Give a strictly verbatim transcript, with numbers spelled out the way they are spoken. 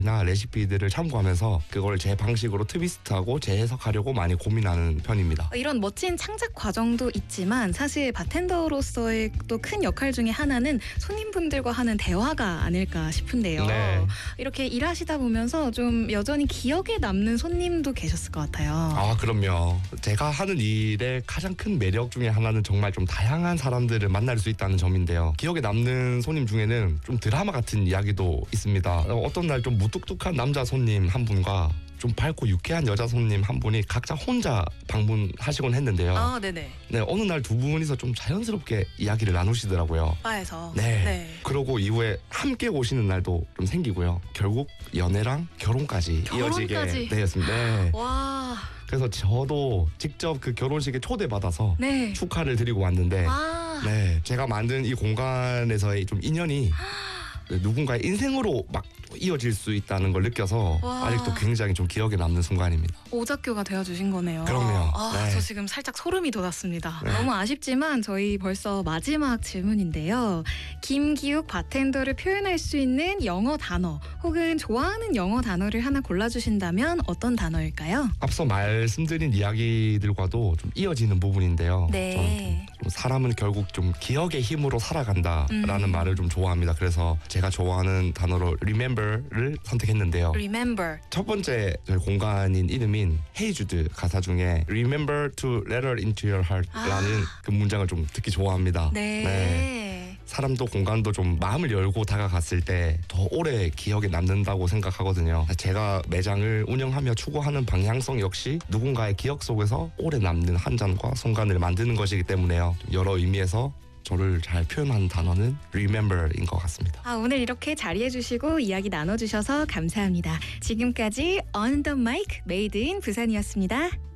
나 레시피들을 참고하면서 그걸 제 방식으로 트위스트하고 재해석하려고 많이 고민하는 편입니다. 이런 멋진 창작 과정도 있지만 사실 바텐더로서의 또 큰 역할 중에 하나는 손님분들과 하는 대화가 아닐까 싶은데요. 네. 이렇게 일하시다 보면서 좀 여전히 기억에 남는 손님도 계셨을 것 같아요. 아, 그럼요. 제가 하는 일의 가장 큰 매력 중에 하나는 정말 좀 다양한 사람들을 만날 수 있다는 점인데요. 기억에 남는 손님 중에는 좀 드라마 같은 이야기도 있습니다. 어떤 날 좀 무뚝뚝한 남자 손님 한 분과 좀 밝고 유쾌한 여자 손님 한 분이 각자 혼자 방문하시곤 했는데요. 아, 네네. 네, 어느 날 두 분이서 좀 자연스럽게 이야기를 나누시더라고요. 바에서. 네. 네. 그러고 이후에 함께 오시는 날도 좀 생기고요. 결국 연애랑 결혼까지, 결혼까지. 이어지게 되었습니다. 네. 와. 그래서 저도 직접 그 결혼식에 초대받아서 네. 축하를 드리고 왔는데, 아. 네, 제가 만든 이 공간에서의 좀 인연이 누군가의 인생으로 막 이어질 수 있다는 걸 느껴서 와. 아직도 굉장히 좀 기억에 남는 순간입니다. 오작교가 되어주신 거네요. 그럼요. 아, 네. 저 지금 살짝 소름이 돋았습니다. 네. 너무 아쉽지만 저희 벌써 마지막 질문인데요. 김기욱 바텐더를 표현할 수 있는 영어 단어 혹은 좋아하는 영어 단어를 하나 골라주신다면 어떤 단어일까요? 앞서 말씀드린 이야기들과도 좀 이어지는 부분인데요. 네. 좀, 좀 사람은 결국 좀 기억의 힘으로 살아간다라는 음. 말을 좀 좋아합니다. 그래서 제가 좋아하는 단어로 remember를 선택했는데요. Remember. 첫 번째 저희 공간인 이름인 Hey Jude 가사 중에 Remember to let her into your heart라는 아. 그 문장을 좀 듣기 좋아합니다. 네. 네. 사람도 공간도 좀 마음을 열고 다가갔을 때 더 오래 기억에 남는다고 생각하거든요. 제가 매장을 운영하며 추구하는 방향성 역시 누군가의 기억 속에서 오래 남는 한 잔과 순간을 만드는 것이기 때문에요. 여러 의미에서 저를 잘 표현하는 단어는 remember인 것 같습니다. 아, 오늘 이렇게 자리해주시고 이야기 나눠주셔서 감사합니다. 지금까지 On the Mic Made in 부산이었습니다.